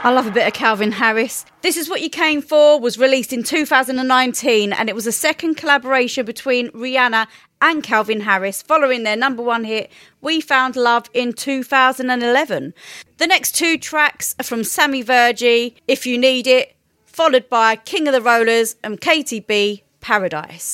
I love a bit of Calvin Harris. This Is What You Came For was released in 2019 and it was a second collaboration between Rihanna and Calvin Harris following their number one hit, We Found Love, in 2011. The next two tracks are from Sammy Virgie, If You Need It, followed by King of the Rollers and Katie B, Paradise.